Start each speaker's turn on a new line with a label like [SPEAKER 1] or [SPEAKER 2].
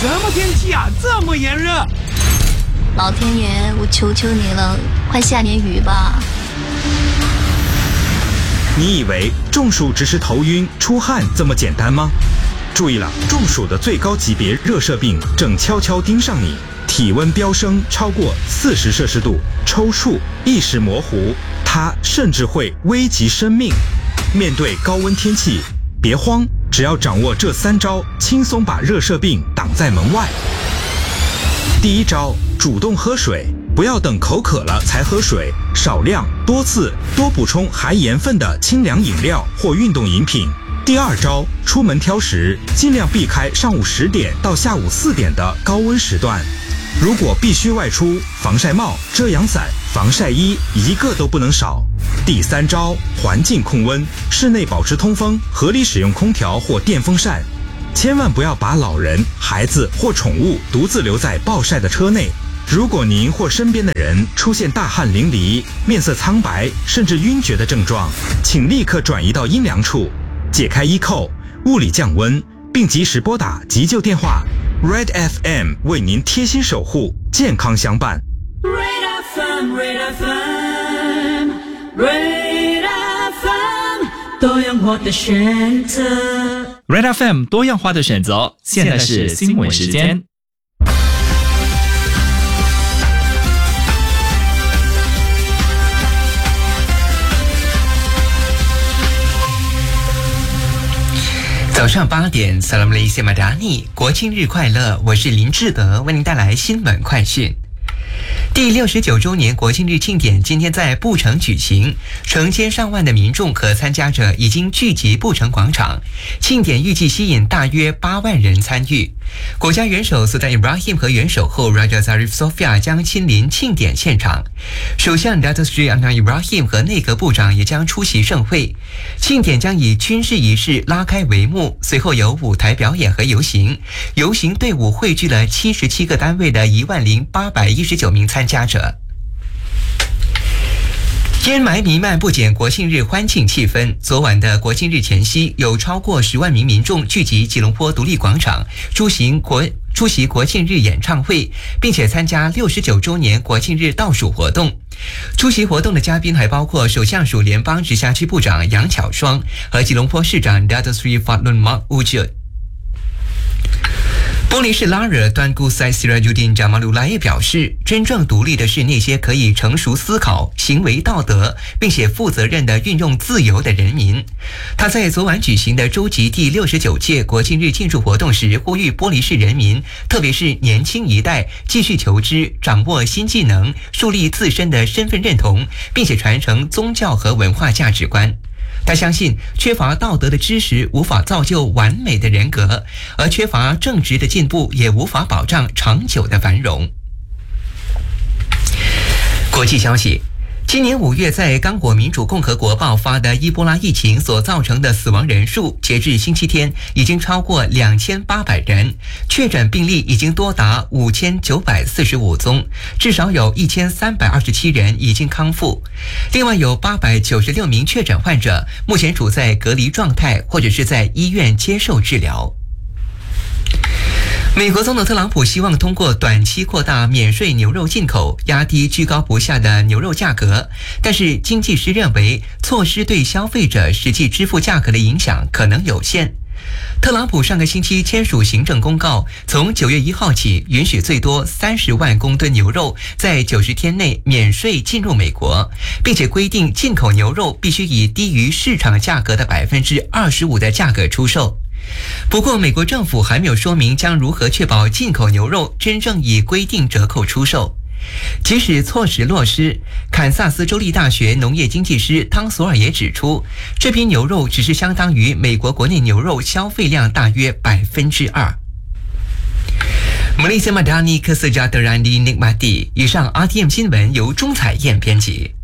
[SPEAKER 1] 什么天气啊，这么炎热？
[SPEAKER 2] 老天爷，我求求你了，快下点雨吧。
[SPEAKER 3] 你以为中暑只是头晕、出汗这么简单吗？注意了，中暑的最高级别热射病正悄悄盯上你，体温飙升超过40摄氏度，抽搐、意识模糊，它甚至会危及生命。面对高温天气，别慌，只要掌握这3招，轻松把热射病挡在门外。第一招，主动喝水，不要等口渴了才喝水，少量、多次、多补充含盐分的清凉饮料或运动饮品。第二招，出门挑食，尽量避开上午10点到下午4点的高温时段。如果必须外出，防晒帽、遮阳伞、防晒衣一个都不能少。第三招，环境控温，室内保持通风，合理使用空调或电风扇。千万不要把老人、孩子或宠物独自留在暴晒的车内。如果您或身边的人出现大汗淋漓、面色苍白甚至晕厥的症状，请立刻转移到阴凉处，解开衣扣，物理降温，并及时拨打急救电话。Red FM 为您贴心守护，健康相伴。
[SPEAKER 4] Red FM, Red FM, Red FM， 多样化的选择。
[SPEAKER 5] Red FM 多样化的选择。现在是新闻时间。
[SPEAKER 6] 早上8点 Salam Malaysia Madani， 国庆日快乐，我是林志德，为您带来新闻快讯。第69周年国庆日庆典今天在布城举行，成千上万的民众和参加者已经聚集布城广场，庆典预计吸引大约8万人参与。国家元首苏丹 Ibrahim 和元首后 Raja Zarif Sofia 将亲临庆典现场，首相 Datuk Seri Anwar Ibrahim 和内阁部长也将出席盛会。庆典将以军事仪式拉开帷幕，随后有舞台表演和游行。游行队伍汇聚了77个单位的10819名参加者。烟霾弥漫不减国庆日欢庆气氛。昨晚的国庆日前夕，有超过10万名民众聚集吉隆坡独立广场，出席国庆日演唱会，并且参加69周年国庆日倒数活动。出席活动的嘉宾还包括首相署联邦直辖区部长杨巧双和吉隆坡市长 Datuk Seri Fadlun Mak Wujud。玻璃市拉惹端固塞西拉尤丁扎马鲁拉也表示，真正独立的是那些可以成熟思考、行为道德，并且负责任地运用自由的人民。他在昨晚举行的洲际第69届国庆日庆祝活动时，呼吁玻璃市人民，特别是年轻一代，继续求知、掌握新技能，树立自身的身份认同，并且传承宗教和文化价值观。他相信，缺乏道德的知识无法造就完美的人格，而缺乏正直的进步也无法保障长久的繁荣。国际消息，今年5月在刚果民主共和国爆发的伊波拉疫情所造成的死亡人数，截至星期天已经超过2800人，确诊病例已经多达5945宗，至少有1327人已经康复。另外有896名确诊患者目前处在隔离状态，或者是在医院接受治疗。美国总统特朗普希望通过短期扩大免税牛肉进口，压低居高不下的牛肉价格，但是经济师认为措施对消费者实际支付价格的影响可能有限。特朗普上个星期签署行政公告，从9月1号起允许最多30万公吨牛肉在90天内免税进入美国，并且规定进口牛肉必须以低于市场价格的25%的价格出售。不过，美国政府还没有说明将如何确保进口牛肉真正以规定折扣出售。即使措施落实，堪萨斯州立大学农业经济师汤索尔也指出，这批牛肉只是相当于美国国内牛肉消费量大约2%。Malaysia Madani Kesejahteraan dinikmati。以上 RTM 新闻由钟彩燕编辑。